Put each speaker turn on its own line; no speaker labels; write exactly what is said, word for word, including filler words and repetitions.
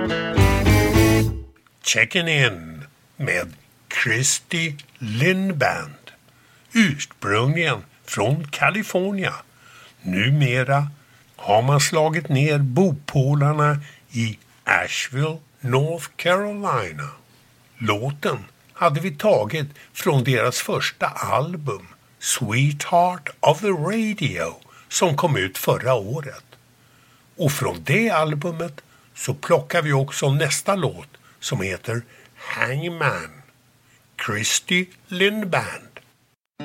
Checking in med Christy Lynn Band, ursprungligen från Kalifornien. Numera har man slagit ner bopålarna i Asheville, North Carolina. Låten hade vi tagit från deras första album, Sweetheart of the Radio, som kom ut förra året. Och från det albumet så plockar vi också nästa låt som heter Hangman, Christy Lynn Band.